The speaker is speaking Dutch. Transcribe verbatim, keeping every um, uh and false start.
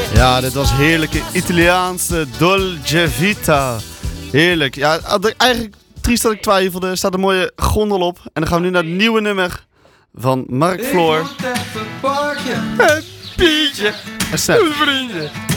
Ja, dit was heerlijke Italiaanse Dolce Vita. Heerlijk. Ja, eigenlijk triest dat ik twijfelde. Er staat een mooie gondel op. En dan gaan we nu naar het nieuwe nummer van Mark Floor. Ik moet even parken. Een biertje. En snel. Vrienden.